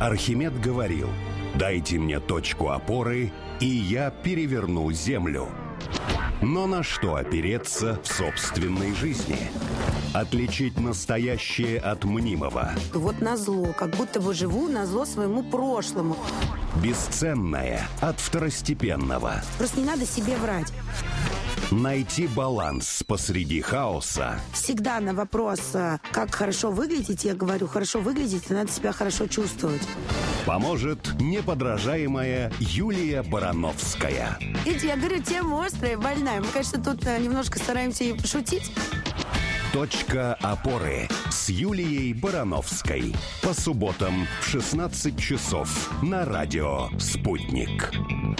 Архимед говорил: «Дайте мне точку опоры, и я переверну землю». Но на что опереться в собственной жизни? Отличить настоящее от мнимого. Вот назло, как будто бы живу назло своему прошлому. Бесценное от второстепенного. Просто не надо себе врать. Найти баланс посреди хаоса. Всегда на вопрос, как хорошо выглядеть, я говорю, хорошо выглядеть, и надо себя хорошо чувствовать. Поможет неподражаемая Юлия Барановская. Видите, я говорю, тема острая, больная. Мы, конечно, тут немножко стараемся и пошутить. Точка опоры с Юлией Барановской. По субботам в 16 часов на радио «Спутник».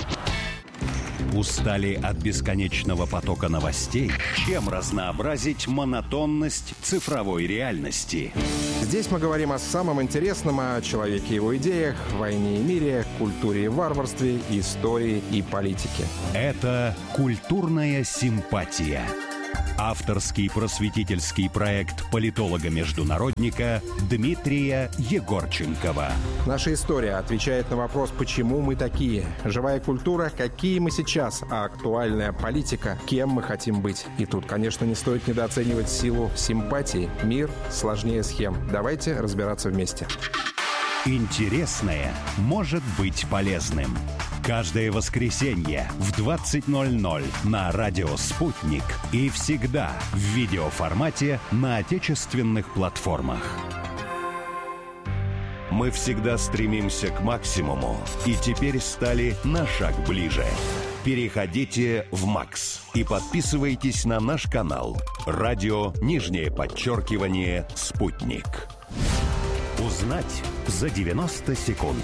Устали от бесконечного потока новостей? Чем разнообразить монотонность цифровой реальности? Здесь мы говорим о самом интересном, о человеке и его идеях, войне и мире, культуре и варварстве, истории и политике. Это «Культурная симпатия». Авторский просветительский проект политолога-международника Дмитрия Егорченкова. Наша история отвечает на вопрос, почему мы такие. Живая культура, какие мы сейчас, а актуальная политика, кем мы хотим быть. И тут, конечно, не стоит недооценивать силу симпатии. Мир сложнее схем. Давайте разбираться вместе. Интересное может быть полезным. Каждое воскресенье в 20:00 на радио «Спутник» и всегда в видеоформате на отечественных платформах. Мы всегда стремимся к максимуму и теперь стали на шаг ближе. Переходите в МАКС и подписывайтесь на наш канал «Радио _Спутник». Узнать за 90 секунд.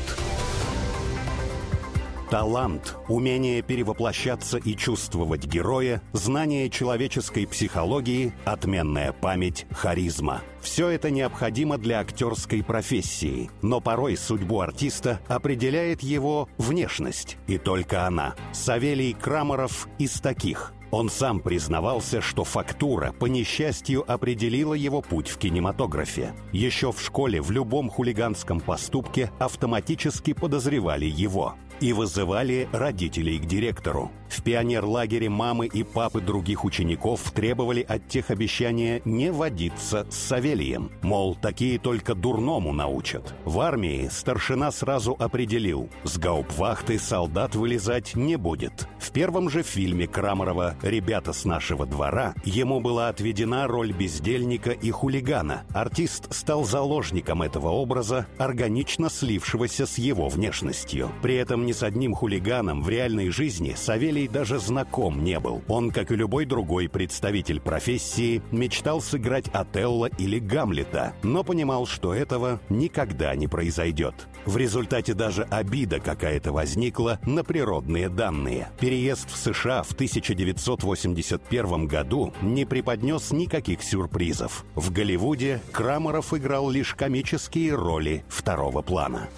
Талант, умение перевоплощаться и чувствовать героя, знание человеческой психологии, отменная память, харизма. Все это необходимо для актерской профессии, но порой судьбу артиста определяет его внешность, и только она. Савелий Крамаров из таких. Он сам признавался, что фактура, по несчастью, определила его путь в кинематографе. Еще в школе в любом хулиганском поступке автоматически подозревали его и вызывали родителей к директору. В пионерлагере мамы и папы других учеников требовали от тех обещания не водиться с Савелием. Мол, такие только дурному научат. В армии старшина сразу определил: с гауптвахты солдат вылезать не будет. В первом же фильме Крамарова «Ребята с нашего двора» ему была отведена роль бездельника и хулигана. Артист стал заложником этого образа, органично слившегося с его внешностью. При этом ни с одним хулиганом в реальной жизни Савелий даже знаком не был. Он, как и любой другой представитель профессии, мечтал сыграть Отелло или Гамлета, но понимал, что этого никогда не произойдет. В результате даже обида какая-то возникла на природные данные. Переезд в США в 1981 году не преподнес никаких сюрпризов. В Голливуде Крамаров играл лишь комические роли второго плана.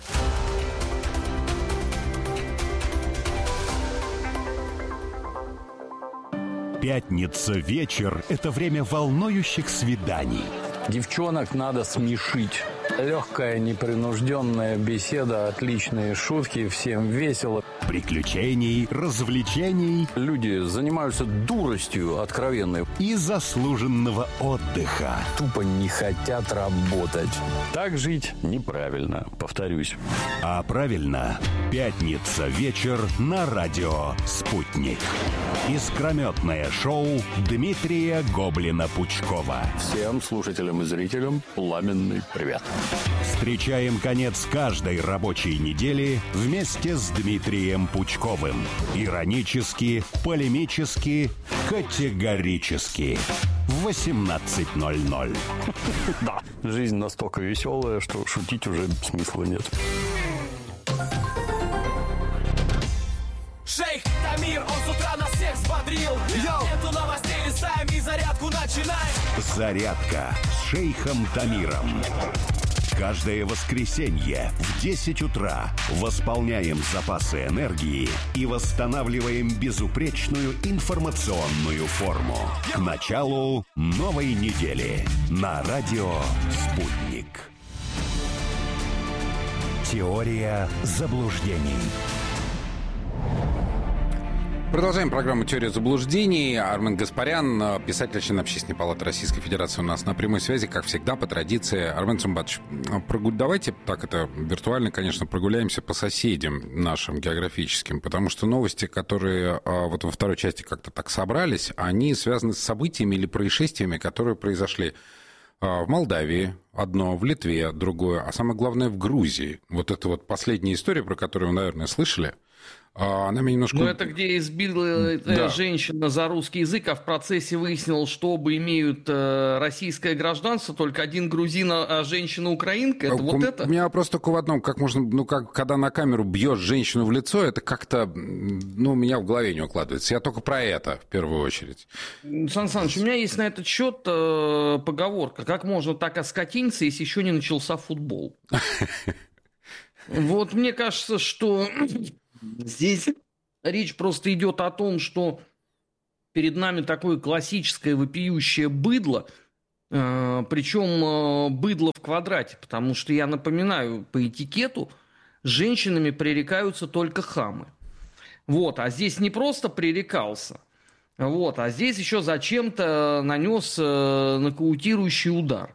Пятница вечер – это время волнующих свиданий. Девчонок надо смешить. Легкая, непринужденная беседа, отличные шутки, всем весело. Приключений, развлечений. Люди занимаются дуростью откровенной. И заслуженного отдыха. Тупо не хотят работать. Так жить неправильно, повторюсь. А правильно, пятница вечер на радио «Спутник». Искрометное шоу Дмитрия Гоблина-Пучкова. Всем слушателям и зрителям пламенный привет. Встречаем конец каждой рабочей недели вместе с Дмитрием Пучковым. Иронически, полемически, категорически. В 18:00. Да, жизнь настолько веселая, что шутить уже смысла нет. Шейх Тамир, он с утра нас всех взбодрил. Эту новостей листаем и зарядку начинаем. Зарядка с шейхом Тамиром. Каждое воскресенье в 10 утра восполняем запасы энергии и восстанавливаем безупречную информационную форму. К началу новой недели на радио «Спутник». Теория заблуждений. Продолжаем программу «Теория заблуждений». Армен Гаспарян, писатель, член Общественной палаты Российской Федерации, у нас на прямой связи, как всегда, по традиции. Армен Сумбатович, давайте так это виртуально, конечно, прогуляемся по соседям нашим географическим, потому что новости, которые вот во второй части как-то так собрались, они связаны с событиями или происшествиями, которые произошли в Молдавии одно, в Литве другое, а самое главное в Грузии. Вот это вот последняя история, про которую вы, наверное, слышали. Она меня немножко... Ну, это где избила женщина за русский язык, а в процессе выяснил, что оба имеют российское гражданство, только один грузин, а женщина украинка. Это вот это? У меня вопрос только в одном. Как можно, когда на камеру бьешь женщину в лицо, это как-то, у меня в голове не укладывается. Я только про это, в первую очередь. Сан Саныч, у меня есть на этот счет поговорка. Как можно так оскотиниться, если еще не начался футбол? Вот мне кажется, что... Здесь речь просто идет о том, что перед нами такое классическое вопиющее быдло, причем быдло в квадрате, потому что, я напоминаю, по этикету женщинами пререкаются только хамы. Вот, а здесь не просто пререкался, вот, а здесь еще зачем-то нанес нокаутирующий удар.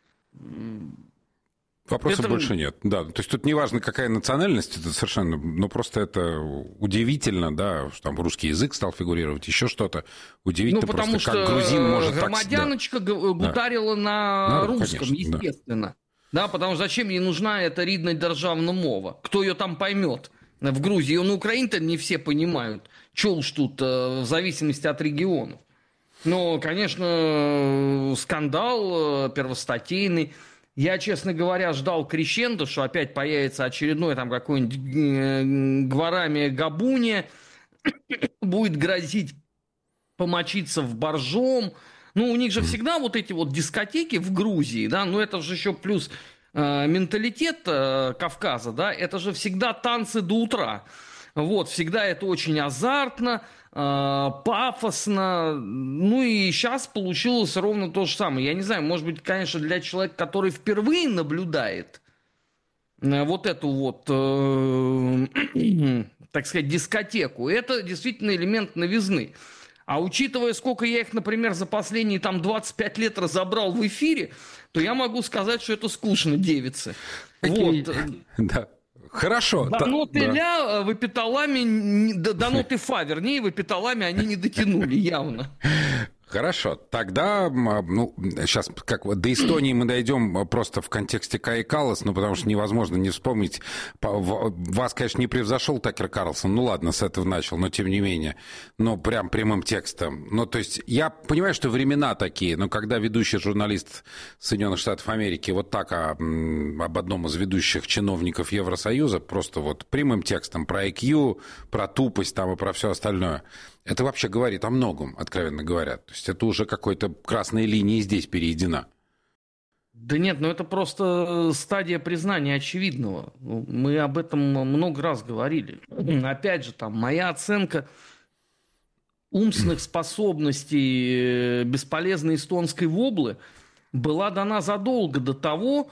Вопросов больше нет. Да, то есть тут не важно, какая национальность, это совершенно, просто это удивительно, да, что там русский язык стал фигурировать, еще что-то удивительно, потому просто что как грузин может громадяночка гутарила на русском, конечно, естественно. Да, потому что зачем ей нужна эта рідна державна мова? Кто ее там поймет? В Грузии, на Украине-то не все понимают. Че уж тут, в зависимости от регионов. Но, конечно, скандал первостатейный. Я, честно говоря, ждал крещендо, что опять появится очередной там какой-нибудь Гварамия Габуния, будет грозить помочиться в боржом. У них же всегда вот эти вот дискотеки в Грузии, да, это же еще плюс менталитет Кавказа, да, это же всегда танцы до утра. Вот, всегда это очень азартно, пафосно. И сейчас получилось ровно то же самое. Я не знаю, может быть, конечно, для человека, который впервые наблюдает вот эту вот, так сказать, дискотеку, это действительно элемент новизны. А учитывая, сколько я их, например, за последние 25 лет разобрал в эфире, то я могу сказать, что это скучно, девицы. Вот. Да. Хорошо. До ноты ля в эпиталаме, до ноты фа, вернее, в эпиталаме они не дотянули явно. Хорошо, тогда, сейчас как до Эстонии мы дойдем просто в контексте Каи Каллас, потому что невозможно не вспомнить. Вас, конечно, не превзошел Такер Карлсон, ладно, с этого начал, но тем не менее, прям прямым текстом. То есть я понимаю, что времена такие, но когда ведущий журналист Соединенных Штатов Америки вот так об одном из ведущих чиновников Евросоюза, просто вот прямым текстом про IQ, про тупость там и про все остальное, это вообще говорит о многом, откровенно говоря. То есть это уже какой-то красной линией здесь переедена. Да нет, это просто стадия признания очевидного. Мы об этом много раз говорили. Опять же, моя оценка умственных способностей бесполезной эстонской воблы была дана задолго до того,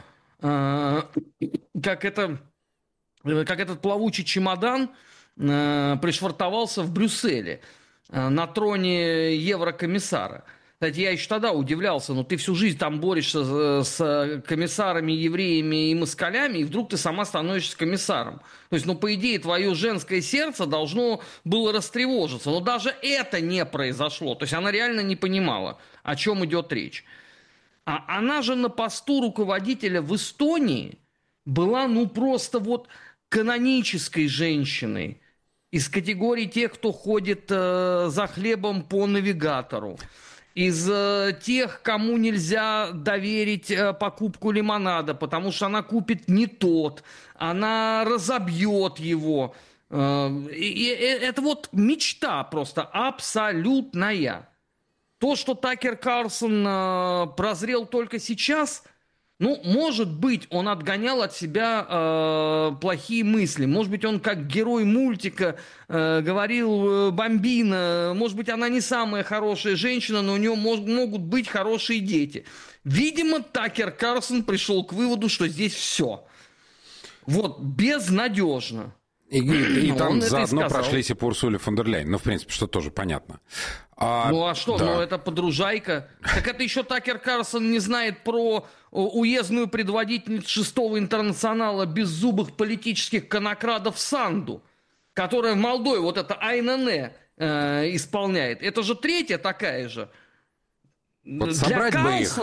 как этот плавучий чемодан пришвартовался в Брюсселе на троне еврокомиссара. Кстати, я еще тогда удивлялся, ты всю жизнь там борешься с комиссарами, евреями и москалями, и вдруг ты сама становишься комиссаром. То есть, по идее, твое женское сердце должно было растревожиться. Но даже это не произошло. То есть, она реально не понимала, о чем идет речь. А она же на посту руководителя в Эстонии была, просто канонической женщиной. Из категории тех, кто ходит за хлебом по навигатору. Из тех, кому нельзя доверить покупку лимонада, потому что она купит не тот, она разобьет его. И это мечта просто абсолютная. То, что Такер Карлсон прозрел только сейчас... может быть, он отгонял от себя плохие мысли. Может быть, он как герой мультика говорил Бамбина. Может быть, она не самая хорошая женщина, но у нее могут быть хорошие дети. Видимо, Такер Карлсон пришел к выводу, что здесь все. Вот безнадежно. И там это и заодно сказал. прошлись и по Урсуле фон дер Ляйен. Ну, в принципе, что тоже понятно. Ну а что, да. ну это подружайка. Так это еще Такер Карлсон не знает про уездную предводительницу 6-го интернационала беззубых политических конокрадов Санду, которая в Молдове вот это АНН исполняет. Это же третья такая же. Вот собрать бы их.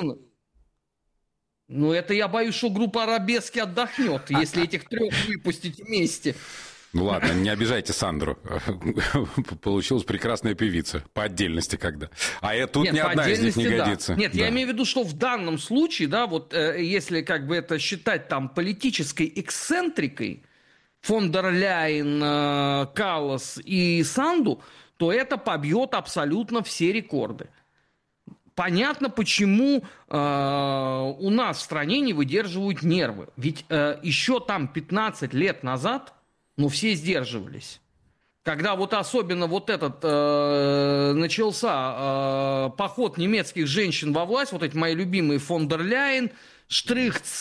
Ну это я боюсь, что группа Арабески отдохнет, если этих трех выпустить вместе. Ну ладно, не обижайте Сандру. Получилась прекрасная певица. По отдельности когда. А тут Нет, ни одна из них не да. годится. Нет, да. я имею в виду, что в данном случае, да, вот если как бы это считать там политической эксцентрикой, фон дер Ляйен, Каллас и Санду, то это побьет абсолютно все рекорды. Понятно, почему у нас в стране не выдерживают нервы. Ведь еще там 15 лет назад, ну, все сдерживались. Когда вот особенно вот этот начался поход немецких женщин во власть, вот эти мои любимые фон дер Ляйен, Штрих,